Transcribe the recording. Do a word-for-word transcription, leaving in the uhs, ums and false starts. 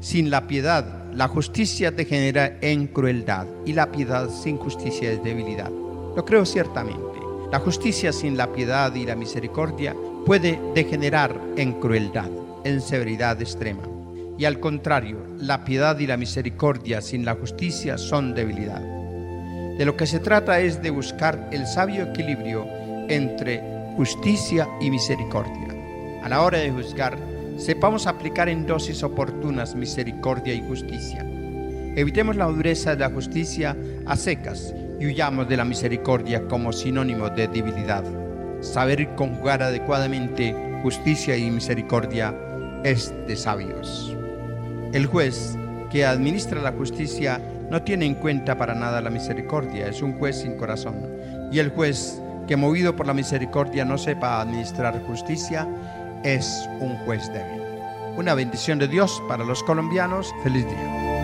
sin la piedad, la justicia degenera en crueldad, y la piedad sin justicia es debilidad. Lo creo ciertamente. La justicia sin la piedad y la misericordia puede degenerar en crueldad, en severidad extrema. Y al contrario, la piedad y la misericordia sin la justicia son debilidad. De lo que se trata es de buscar el sabio equilibrio entre justicia y misericordia. A la hora de juzgar, sepamos aplicar en dosis oportunas misericordia y justicia. Evitemos la dureza de la justicia a secas y huyamos de la misericordia como sinónimo de debilidad. Saber conjugar adecuadamente justicia y misericordia es de sabios. El juez que administra la justicia no tiene en cuenta para nada la misericordia, es un juez sin corazón. Y el juez que, movido por la misericordia, no sepa administrar justicia, es un juez débil. Una bendición de Dios para los colombianos. Feliz día.